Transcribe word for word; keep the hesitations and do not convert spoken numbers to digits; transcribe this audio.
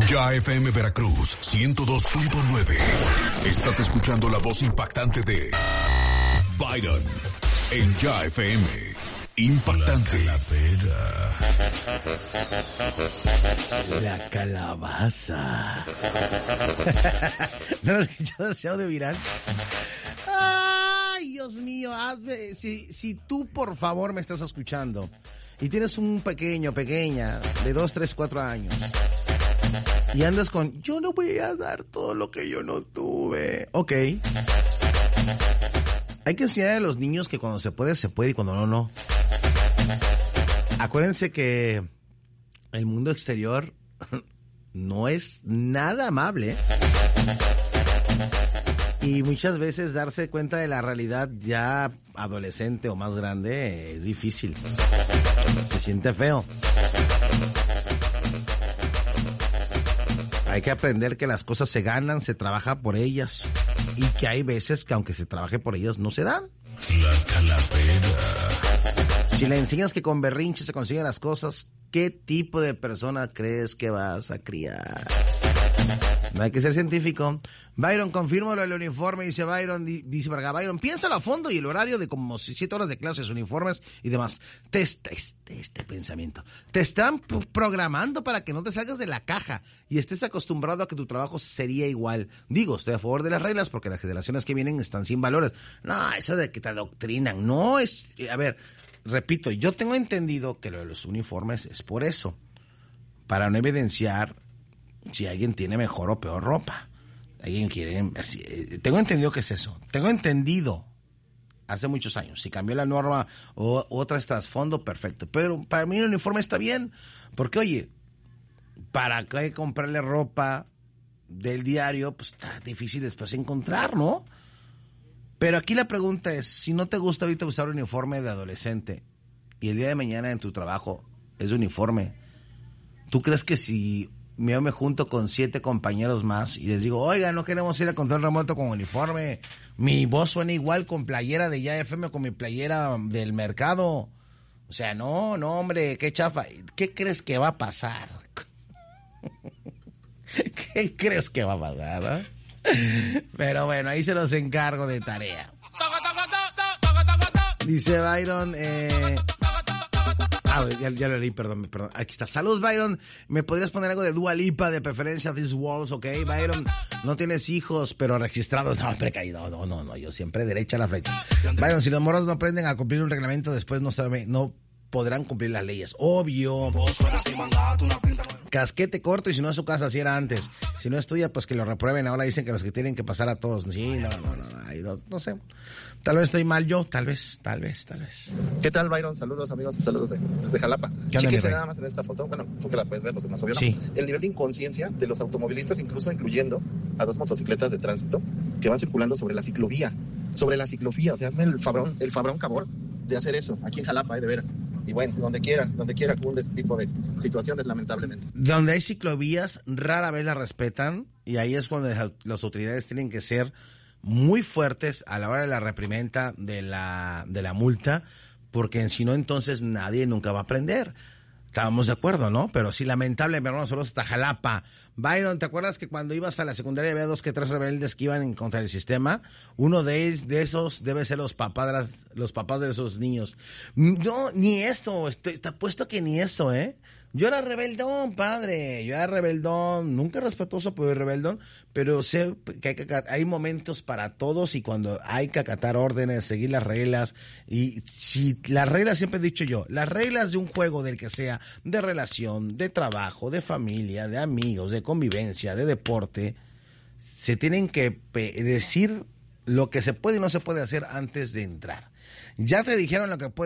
Ya F M Veracruz ciento dos punto nueve. Estás escuchando la voz impactante de Byron en Ya F M. Impactante. La calavera. La calabaza. ¿No lo has escuchado ese audio viral? Ay, Dios mío, hazme, si, si tú por favor me estás escuchando y tienes un pequeño, pequeña, de dos, tres, cuatro años, y andas con, yo no voy a dar todo lo que yo no tuve. Ok. Hay que enseñar a los niños que cuando se puede, se puede y cuando no, no. Acuérdense que el mundo exterior no es nada amable. Y muchas veces darse cuenta de la realidad ya adolescente o más grande es difícil. Se siente feo. Hay que aprender que las cosas se ganan, se trabaja por ellas. Y que hay veces que aunque se trabaje por ellas, no se dan. La calavera. Si le enseñas que con berrinches se consiguen las cosas, ¿qué tipo de persona crees que vas a criar? No hay que ser científico. Byron, confírmalo el uniforme, dice Byron, di, dice para acá, Byron, piénsalo a fondo y el horario de como siete horas de clases, uniformes y demás. Testa este, este pensamiento. Te están programando para que no te salgas de la caja y estés acostumbrado a que tu trabajo sería igual. Digo, estoy a favor de las reglas porque las generaciones que vienen están sin valores. No, eso de que te adoctrinan, no es... A ver, repito, yo tengo entendido que lo de los uniformes es por eso, para no evidenciar si alguien tiene mejor o peor ropa. Alguien quiere... Así, eh, tengo entendido que es eso. Tengo entendido hace muchos años. Si cambió la norma o otra trasfondo, perfecto. Pero para mí el uniforme está bien. Porque, oye, ¿para qué comprarle ropa del diario? Pues está difícil después encontrar, ¿no? Pero aquí la pregunta es, si no te gusta ahorita usar un uniforme de adolescente y el día de mañana en tu trabajo es uniforme, ¿tú crees que si... yo me junto con siete compañeros más y les digo, oiga, no queremos ir a control remoto con uniforme, mi voz suena igual con playera de Ya F M con mi playera del mercado? O sea, no, no, hombre, qué chafa. ¿Qué crees que va a pasar? ¿Qué crees que va a pasar? ¿Eh? Pero bueno, ahí se los encargo de tarea. Dice Byron, eh... Ah, ya, ya lo leí, perdón, perdón. Aquí está. Saludos, Byron. ¿Me podrías poner algo de Dua Lipa, de preferencia These Walls, ok? Byron, no tienes hijos, pero registrados. No, precaído. No, no, no. Yo siempre derecha a la flecha. Byron, si los moros no aprenden a cumplir un reglamento, después no sabe, no podrán cumplir las leyes. Obvio. Casquete corto y si no es su casa, así era antes. Si no estudia, pues que lo reprueben. Ahora dicen que los que tienen que pasar a todos. Sí, no, no, no, no, no sé. Tal vez estoy mal yo, tal vez, tal vez, tal vez. ¿Qué tal, Byron? Saludos, amigos, saludos de, desde Jalapa. Chíquese nada más en esta foto, bueno, tú que la puedes ver, los demás obvio, ¿no? Sí. El nivel de inconsciencia de los automovilistas, incluso incluyendo a dos motocicletas de tránsito que van circulando sobre la ciclovía, sobre la ciclovía, o sea, hazme el fabrón, el fabrón cabor de hacer eso, aquí en Jalapa, eh, de veras. Y bueno, donde quiera, donde quiera cunde este tipo de situaciones, lamentablemente. Donde hay ciclovías, rara vez las respetan, y ahí es cuando las autoridades tienen que ser muy fuertes a la hora de la reprimenda, de la, de la multa, porque si no, entonces nadie nunca va a aprender. Estábamos de acuerdo, ¿no? Pero sí, lamentable, mi hermano, solo hasta Jalapa. Byron, ¿te acuerdas que cuando ibas a la secundaria había dos que tres rebeldes que iban en contra del sistema? Uno de ellos, de esos debe ser los papás de las, los papás de esos niños. No, ni esto, estoy, está puesto que ni eso, ¿eh? Yo era rebeldón, padre, yo era rebeldón, nunca respetuoso, pero rebeldón, pero sé que hay, que hay momentos para todos y cuando hay que acatar órdenes, seguir las reglas, y si las reglas, siempre he dicho yo, las reglas de un juego del que sea, de relación, de trabajo, de familia, de amigos, de convivencia, de deporte, se tienen que decir lo que se puede y no se puede hacer antes de entrar. Ya te dijeron lo que puede